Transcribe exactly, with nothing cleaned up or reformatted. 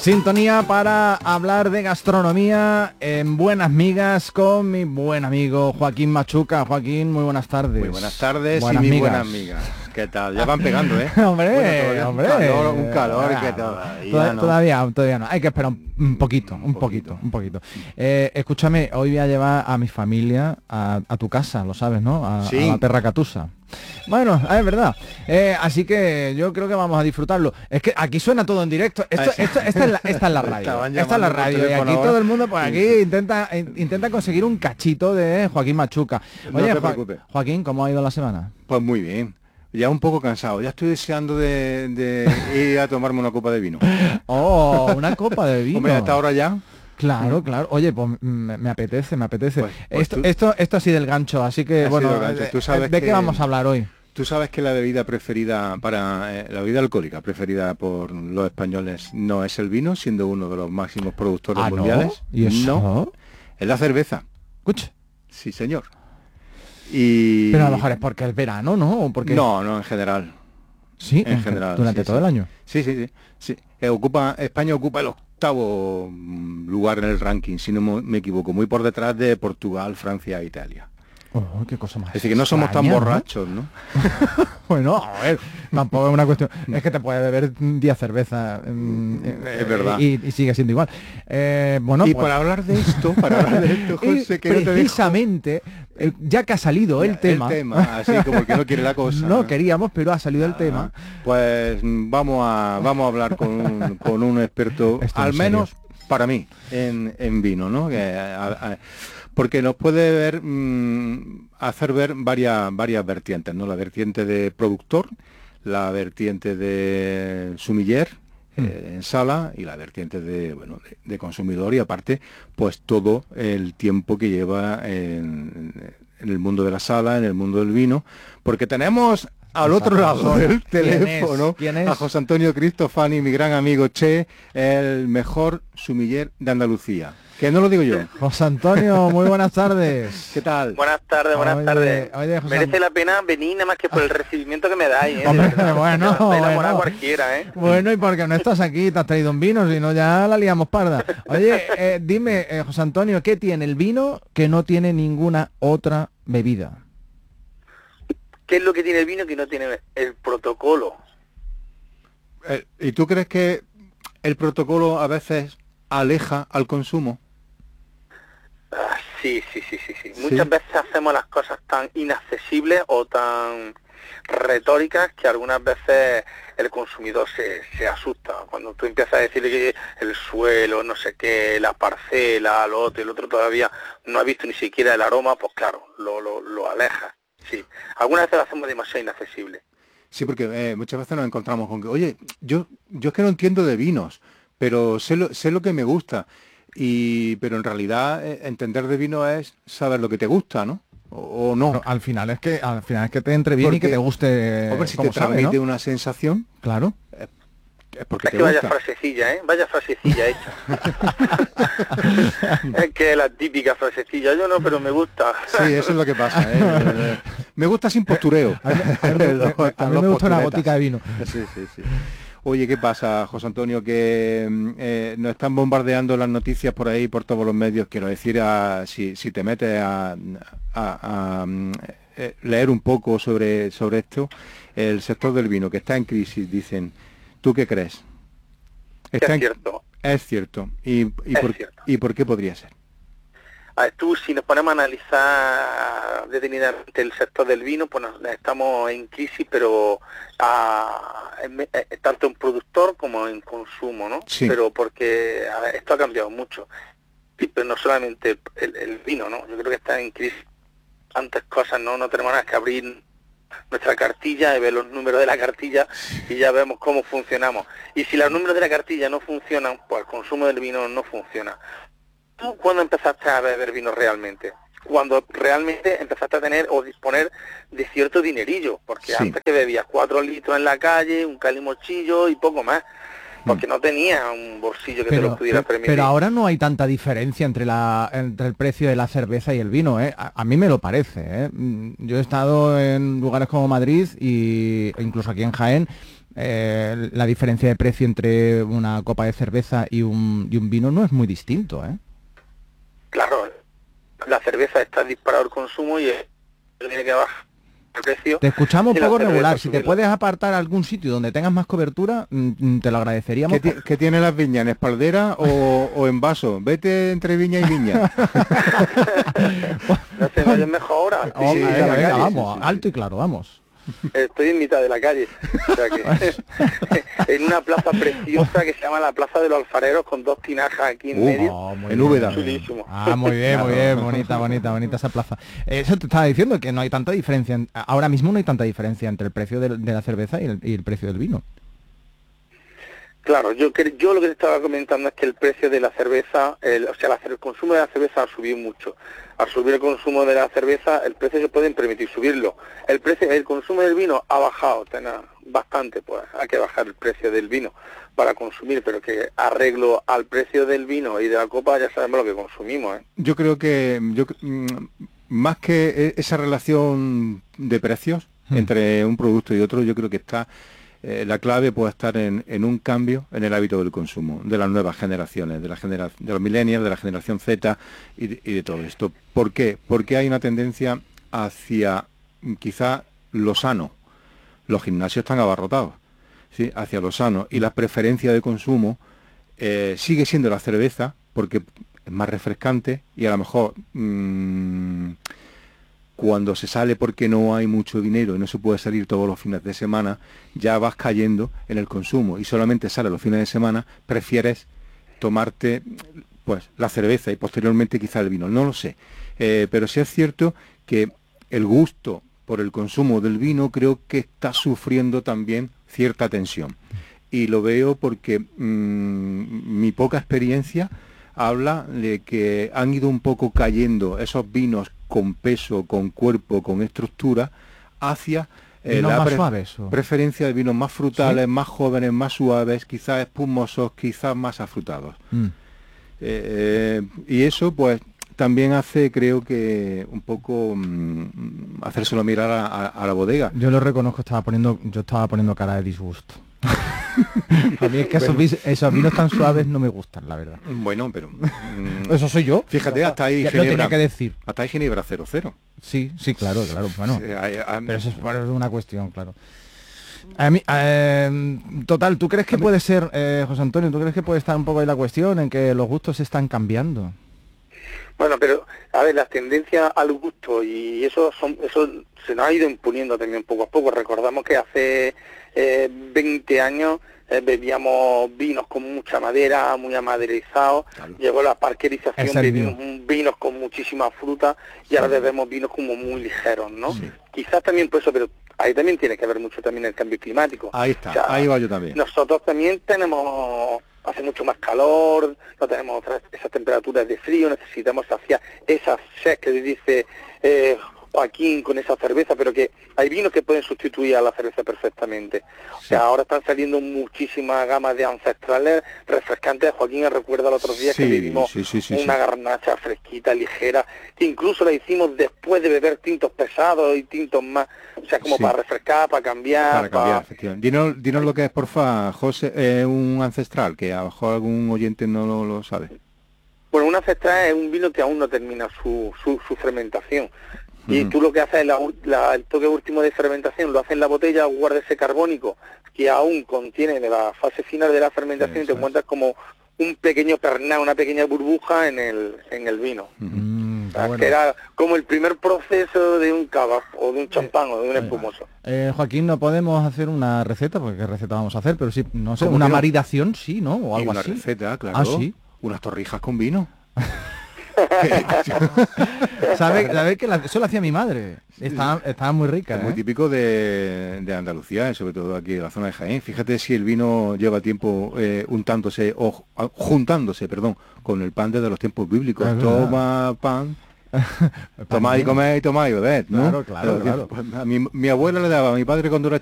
Sintonía para hablar de gastronomía en Buenas Migas con mi buen amigo Joaquín Machuca. Joaquín, muy buenas tardes. Muy buenas tardes buenas y mis migas. buenas migas. ¿Qué tal? Ya van pegando, ¿eh? hombre, bueno, hombre. Un calor, un calor ah, que todavía, todavía, no. todavía, todavía no. Hay que esperar un, un poquito, un, un poquito, poquito, un poquito. Eh, escúchame, hoy voy a llevar a mi familia a, a tu casa, lo sabes, ¿no? A, sí. a la Terra Catusa. Bueno, es verdad. Eh, así que yo creo que vamos a disfrutarlo. Es que aquí suena todo en directo. Esto, esto, esta, es la, esta es la radio. Esta es la radio. Y aquí ahora. Todo el mundo, pues aquí sí. intenta intenta conseguir un cachito de Joaquín Machuca. Oye, no te Jo preocupes. Joaquín, ¿cómo ha ido la semana? Pues muy bien. Ya un poco cansado. Ya estoy deseando de, de ir a tomarme una copa de vino. Oh, una copa de vino. Hombre, hasta ahora ya. Claro, claro. Oye, pues me, me apetece, me apetece. Pues, pues esto, tú, esto, esto así del gancho, así que bueno, gancho. ¿Tú sabes ¿de que, qué vamos a hablar hoy? Tú sabes que la bebida preferida para eh, la bebida alcohólica preferida por los españoles no es el vino, siendo uno de los máximos productores ¿Ah, mundiales. ¿no? ¿Y eso? No, es la cerveza. Escucha. Sí, señor. Y... Pero a lo mejor es porque es verano, ¿no? Porque... No, no, en general. Sí, en, en general. Durante sí, todo sí. el año. Sí, sí, sí. sí. Eh, ocupa, España ocupa el octavo lugar en el ranking, si no me equivoco, muy por detrás de Portugal, Francia e Italia. Oh, qué cosa más. Es decir, que no somos extraña, tan borrachos, ¿no? ¿no? Bueno, a ver, tampoco es una cuestión. Es que te puedes beber diez cervezas. Eh, es verdad. Y, y sigue siendo igual. Eh, bueno, y pues, para hablar de esto, para hablar de esto, José, que precisamente, no ya que ha salido el, el tema, tema, así como el que no quiere la cosa. No queríamos, pero ha salido ah, el tema. Pues vamos a vamos a hablar con un, con un experto, esto al menos serio. para mí, en, en vino, ¿no? Que, a, a, porque nos puede ver mmm, hacer ver varias varias vertientes, ¿no? La vertiente de productor, la vertiente de sumiller, mm. eh, en sala, y la vertiente de bueno de, de consumidor, y aparte pues todo el tiempo que lleva en, en el mundo de la sala, en el mundo del vino, porque tenemos al otro lado del teléfono ¿Quién es? a José Antonio Cristofani, mi gran amigo Che, el mejor sumiller de Andalucía. Que no lo digo yo. José Antonio, muy buenas tardes. ¿Qué tal? Buenas tardes, buenas oye, tardes. Oye, José... Merece la pena venir nada más que por el recibimiento que me dais, ¿eh? Hombre, bueno, bueno. Cualquiera, ¿eh? Bueno, y porque no estás aquí, te has traído un vino, si no ya la liamos parda. Oye, eh, dime, eh, José Antonio, ¿qué tiene el vino que no tiene ninguna otra bebida? ¿Qué es lo que tiene el vino que no tiene el protocolo? Eh, ¿Y tú crees que el protocolo a veces aleja al consumo? Ah, sí, sí, sí, sí, sí. Muchas ¿Sí? veces hacemos las cosas tan inaccesibles o tan retóricas que algunas veces el consumidor se, se asusta. Cuando tú empiezas a decirle que el suelo, no sé qué, la parcela, lo otro, el otro todavía no ha visto ni siquiera el aroma, pues claro, lo, lo, lo aleja. Sí, algunas veces lo hacemos demasiado inaccesible. Sí, porque eh, muchas veces nos encontramos con que, oye, yo yo es que no entiendo de vinos, pero sé lo, sé lo que me gusta. Y pero en realidad eh, entender de vino es saber lo que te gusta, ¿no? O, o no. Pero al final es que al final es que te entre bien porque, y que te guste. Hombre, si te transmite, ¿no?, una sensación, claro. Eh, es porque es te que gusta. Vaya frasecilla, ¿eh? Vaya frasecilla hecha. Es que la típica frasecilla, yo no, pero me gusta. Sí, eso es lo que pasa, ¿eh? Me gusta sin postureo. A mí, a mí, a mí, a mí me gusta una gotica de vino. Sí, sí, sí. Oye, ¿qué pasa, José Antonio? Que eh, nos están bombardeando las noticias por ahí, por todos los medios. Quiero decir, a, si, si te metes a, a, a, a eh, leer un poco sobre, sobre esto, el sector del vino, que está en crisis, dicen, ¿tú qué crees? Está es en... cierto. Es cierto. ¿Y, y, es por, cierto. ¿Y por qué podría ser? A ver, tú, si nos ponemos a analizar detenidamente el sector del vino, pues nos, estamos en crisis, pero a, en, en, tanto en productor como en consumo, ¿no? Sí. Pero porque a ver, esto ha cambiado mucho. Sí, pero no solamente el, el vino, ¿no? Yo creo que está en crisis tantas cosas, ¿no? No tenemos nada que abrir nuestra cartilla y ver los números de la cartilla y ya vemos cómo funcionamos. Y si los números de la cartilla no funcionan, pues el consumo del vino no funciona. ¿Tú cuándo empezaste a beber vino realmente? Cuando realmente empezaste a tener o disponer de cierto dinerillo, porque sí. Antes que bebías cuatro litros en la calle, un calimochillo y poco más, porque mm. no tenías un bolsillo que pero, te lo pudiera pero, permitir. Pero ahora no hay tanta diferencia entre la entre el precio de la cerveza y el vino, ¿eh? A, a mí me lo parece, ¿eh? Yo he estado en lugares como Madrid y incluso aquí en Jaén. eh, la diferencia de precio entre una copa de cerveza y un, y un vino no es muy distinto, ¿eh? Claro, la cerveza está disparado el consumo y tiene que bajar el precio. Te escuchamos un poco regular. Si te puedes apartar a algún sitio donde tengas más cobertura, mm, te lo agradeceríamos. ¿Qué, ¿Qué tiene las viñas? ¿En espaldera o, o en vaso? Vete entre viña y viña. No sé, ¿no es mejor ahora? Oh, Sí, venga, venga, calle, vamos, sí, sí, alto y claro, vamos. Estoy en mitad de la calle, o sea que en una plaza preciosa que se llama la Plaza de los Alfareros, con dos tinajas aquí en uh, medio. Oh, en Úbeda. Chulísimo. Ah, muy bien, muy bien, bonita, bonita, bonita esa plaza. Eh, Eso te estaba diciendo, que no hay tanta diferencia, en- ahora mismo no hay tanta diferencia entre el precio del- de, la cerveza y el, y el precio del vino. Claro, yo cre- yo lo que te estaba comentando es que el precio de la cerveza, el, o sea, la cer- el consumo de la cerveza ha subido mucho. Al subir el consumo de la cerveza, el precio se pueden permitir subirlo. El precio, el consumo del vino ha bajado, tena, bastante, pues hay que bajar el precio del vino para consumir, pero que arreglo al precio del vino y de la copa ya sabemos lo que consumimos, ¿eh? Yo creo que yo, mm, más que e- esa relación de precios Hmm. entre un producto y otro, yo creo que está eh, la clave puede estar en, en un cambio en el hábito del consumo de las nuevas generaciones, de la genera de los millennials, de la generación Z y de, y de todo esto. ¿Por qué? Porque hay una tendencia hacia mm, quizá lo sano. Los gimnasios están abarrotados, ¿sí? Hacia lo sano, y la preferencia de consumo eh, sigue siendo la cerveza, porque es más refrescante y a lo mejor mmm, cuando se sale porque no hay mucho dinero y no se puede salir todos los fines de semana, ya vas cayendo en el consumo y solamente sales los fines de semana, prefieres tomarte pues la cerveza y posteriormente quizá el vino, no lo sé. Eh, pero sí es cierto que el gusto por el consumo del vino creo que está sufriendo también cierta tensión. Y lo veo porque mmm, mi poca experiencia habla de que han ido un poco cayendo esos vinos con peso, con cuerpo, con estructura, hacia eh, la más pre suaves, ¿o? preferencia de vinos más frutales, ¿Sí? más jóvenes, más suaves, quizás espumosos, quizás más afrutados. Mm. Eh, eh, y eso pues también hace, creo que, un poco mmm, hacérselo mirar a, a, a la bodega. Yo lo reconozco, estaba poniendo, yo estaba poniendo cara de disgusto. A mí es que esos, vis, esos vinos tan suaves no me gustan, la verdad. Bueno, pero... mmm, Eso soy yo. fíjate, hasta ahí Ya, Ginebra, lo tenía que decir. hasta ahí Ginebra cero cero. Sí, sí, claro, claro. Bueno, Sí, hay- hay- pero eso es por una cuestión, claro. A mí, eh, total, ¿tú crees que puede ser, eh, José Antonio, tú crees que puede estar un poco ahí la cuestión en que los gustos se están cambiando? Bueno, pero a ver, las tendencias al gusto y eso son eso se nos ha ido imponiendo también poco a poco. Recordamos que hace eh, veinte años eh, bebíamos vinos con mucha madera, muy amaderizados. Claro. Llegó la parquerización, Es el bebimos vino. un- vinos con muchísima fruta y ahora bebemos vinos como muy ligeros, ¿no? Sí. Quizás también por eso, pero ahí también tiene que ver mucho también el cambio climático. Ahí está, O sea, ahí va yo también. nosotros también tenemos, hace mucho más calor, no tenemos otras, esas temperaturas de frío, necesitamos hacia esa sed que dice eh, Joaquín con esa cerveza, pero que hay vinos que pueden sustituir a la cerveza perfectamente. O sea, ahora están saliendo muchísimas gamas de ancestrales refrescantes. Joaquín recuerda los otros días Sí, que bebimos sí, sí, sí, una sí. garnacha fresquita, ligera, que incluso la hicimos después de beber tintos pesados y tintos más, o sea, como Sí. para refrescar, para cambiar, Para cambiar, efectivamente. Dinos, dinos lo que es, porfa, José, eh, un ancestral, que a lo mejor algún oyente no lo, lo sabe. Bueno, un ancestral es un vino que aún no termina su, su, su fermentación. Y Ujú. tú lo que haces es la, la- el toque último de fermentación, lo haces en la botella, guarda ese carbónico que aún contiene en la fase final de la fermentación y Eso te es. encuentras como un pequeño pernal, una pequeña burbuja en el, en el vino. Mm, O sea, bueno. que era como el primer proceso de un cava, o de un champán, o de un espumoso. Eh, Joaquín, no podemos hacer una receta, porque qué receta vamos a hacer, pero sí, no sé, ¿Cómo una que no? maridación, sí, ¿no? O Y algo una así. receta, claro. Ah, sí. Unas torrijas con vino. ¿Sabes sabe que la- eso lo hacía mi madre? Estaba, estaba muy rica, Es muy ¿eh? típico de, de Andalucía, y sobre todo aquí en la zona de Jaén. Fíjate si el vino lleva tiempo eh, untándose, o ju- ah, juntándose, perdón, con el pan desde los tiempos bíblicos. Es verdad. Toma pan, tomad y comed y tomad y bebed, ¿no? Claro, claro, Pero, claro. pues, a mi, mi abuela le daba a mi padre cuando era